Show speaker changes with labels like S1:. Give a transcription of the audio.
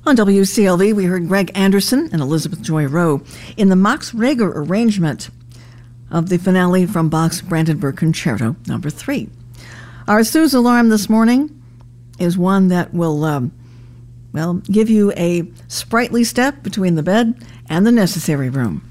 S1: On WCLV, we heard Greg Anderson and Elizabeth Joy Rowe in the Max Reger arrangement of the finale from Bach's Brandenburg Concerto No. 3. Our Sue's alarm this morning is one that will, give you a sprightly step between the bed and the necessary room.